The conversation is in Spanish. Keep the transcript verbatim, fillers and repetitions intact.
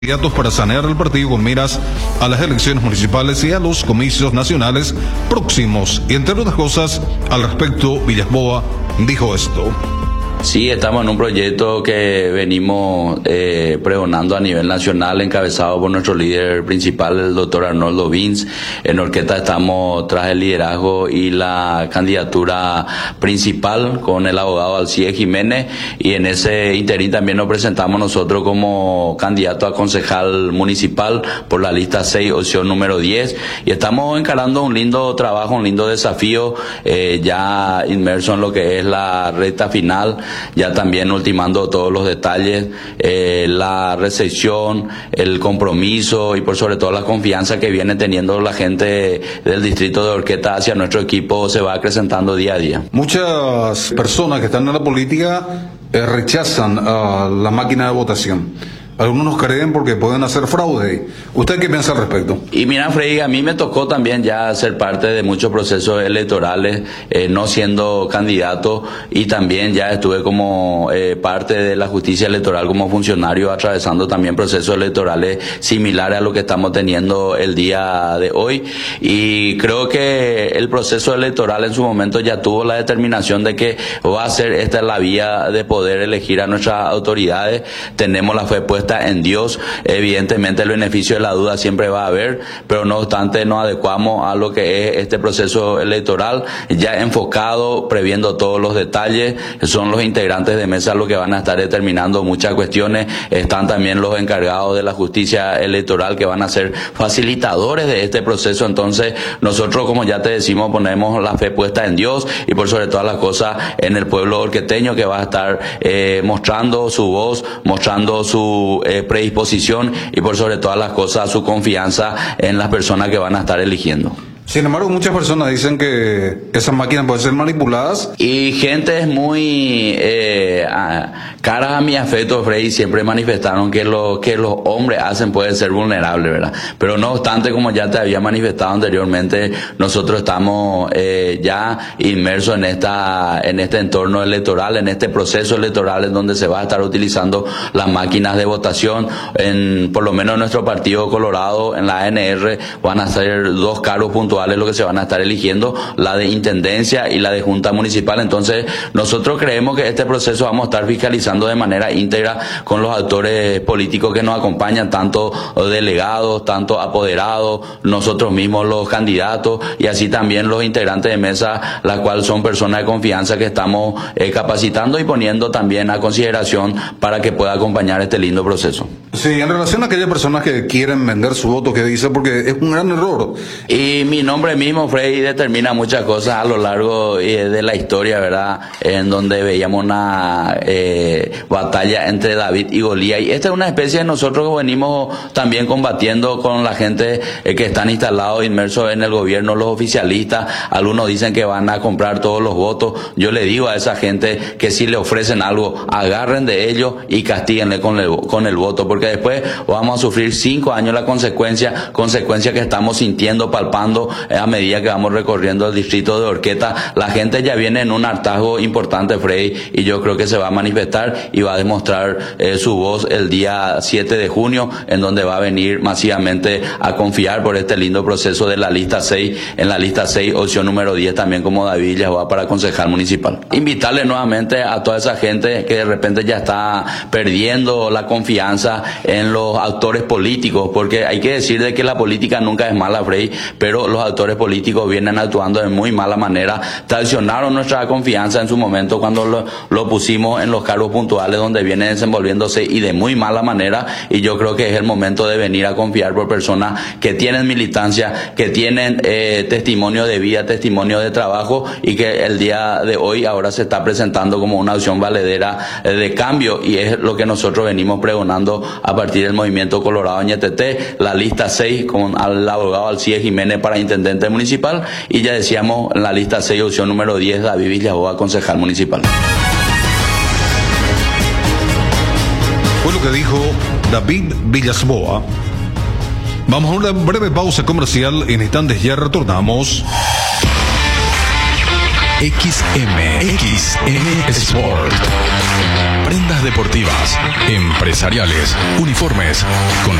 candidatos para sanear el partido con miras a las elecciones municipales y a los comicios nacionales próximos. Y entre otras cosas, al respecto, Villas-Boas dijo esto. Sí, estamos en un proyecto que venimos eh, pregonando a nivel nacional, encabezado por nuestro líder principal, el doctor Arnoldo Vins. En Orqueta estamos tras el liderazgo y la candidatura principal con el abogado Alcide Jiménez, y en ese interín también nos presentamos nosotros como candidato a concejal municipal por la lista seis, opción número diez, y estamos encarando un lindo trabajo, un lindo desafío, eh, ya inmerso en lo que es la recta final, ya también ultimando todos los detalles, eh, la recepción, el compromiso y por sobre todo la confianza que viene teniendo la gente del distrito de Orqueta hacia nuestro equipo se va acrecentando día a día. Muchas personas que están en la política eh, rechazan uh, la máquina de votación. Algunos creen porque pueden hacer fraude. ¿Usted qué piensa al respecto? Y mira, Freddy, a mí me tocó también ya ser parte de muchos procesos electorales, eh, no siendo candidato, y también ya estuve como eh, parte de la justicia electoral como funcionario, atravesando también procesos electorales similares a lo que estamos teniendo el día de hoy. Y creo que el proceso electoral en su momento ya tuvo la determinación de que va a ser esta la vía de poder elegir a nuestras autoridades. Tenemos la fe puesta en Dios. Evidentemente el beneficio de la duda siempre va a haber, pero no obstante nos adecuamos a lo que es este proceso electoral, ya enfocado, previendo todos los detalles. Son los integrantes de mesa los que van a estar determinando muchas cuestiones. Están también los encargados de la justicia electoral que van a ser facilitadores de este proceso. Entonces nosotros, como ya te decimos, ponemos la fe puesta en Dios y por sobre todas las cosas en el pueblo orqueteño, que va a estar eh, mostrando su voz, mostrando su Eh, predisposición y por sobre todas las cosas su confianza en las personas que van a estar eligiendo. Sin embargo, muchas personas dicen que esas máquinas pueden ser manipuladas. Y gente es muy eh, a, cara a mi afecto, Freddy, siempre manifestaron que lo que los hombres hacen puede ser vulnerable, ¿verdad? Pero no obstante, como ya te había manifestado anteriormente, nosotros estamos eh, ya inmersos en esta en este entorno electoral, en este proceso electoral en donde se va a estar utilizando las máquinas de votación. En por lo menos en nuestro partido Colorado, en la A N R, van a ser dos cargos puntuales lo que se van a estar eligiendo, la de intendencia y la de junta municipal. Entonces nosotros creemos que este proceso vamos a estar fiscalizando de manera íntegra con los actores políticos que nos acompañan, tanto delegados, tanto apoderados, nosotros mismos los candidatos, y así también los integrantes de mesa, la cual son personas de confianza que estamos eh, capacitando y poniendo también a consideración para que pueda acompañar este lindo proceso. Sí, en relación a aquellas personas que quieren vender su voto, ¿qué dice? Porque es un gran error. Y mi nombre mismo, Freddy, determina muchas cosas a lo largo eh, de la historia, ¿verdad? En donde veíamos una eh, batalla entre David y Golías. Y esta es una especie de nosotros que venimos también combatiendo con la gente eh, que están instalados, inmersos en el gobierno, los oficialistas. Algunos dicen que van a comprar todos los votos. Yo le digo a esa gente que si le ofrecen algo, agarren de ellos y castíguenle con el, con el voto, porque después vamos a sufrir cinco años la consecuencia, consecuencia que estamos sintiendo, palpando a medida que vamos recorriendo el distrito de Orqueta. La gente ya viene en un hartazgo importante, Freddy, y yo creo que se va a manifestar y va a demostrar eh, su voz el día siete de junio, en donde va a venir masivamente a confiar por este lindo proceso de la lista seis, en la lista seis, opción número diez, también como David Villas-Boas para concejal municipal. Invitarle nuevamente a toda esa gente que de repente ya está perdiendo la confianza en los actores políticos, porque hay que decir de que la política nunca es mala, Freddy, pero los actores políticos vienen actuando de muy mala manera. Traicionaron nuestra confianza en su momento cuando lo, lo pusimos en los cargos puntuales donde viene desenvolviéndose, y de muy mala manera, y yo creo que es el momento de venir a confiar por personas que tienen militancia, que tienen eh, testimonio de vida, testimonio de trabajo, y que el día de hoy ahora se está presentando como una opción valedera eh, de cambio, y es lo que nosotros venimos pregonando a partir del movimiento Colorado Ñetete, la lista seis con el abogado Alcide Jiménez para intendente municipal, y ya decíamos en la lista seis, opción número diez, David Villas-Boas, concejal municipal. Fue lo que dijo David Villas-Boas. Vamos a una breve pausa comercial, en instantes ya retornamos. X M. X M Sport. Prendas deportivas, empresariales, uniformes, con